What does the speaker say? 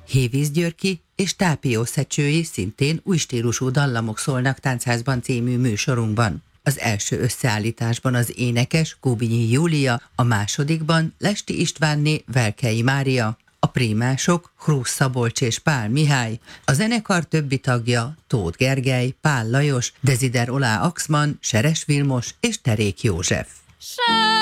Hévíz Györki és Tápió Szecsői szintén új stílusú dallamok szólnak Táncházban című műsorunkban. Az első összeállításban az énekes Kubinyi Júlia, a másodikban Lesti Istvánné Velkei Mária, a prímások Hrusz Szabolcs és Pál Mihály, a zenekar többi tagja Tóth Gergely, Pál Lajos, Desider Olá Axman, Seres Vilmos és Terék József.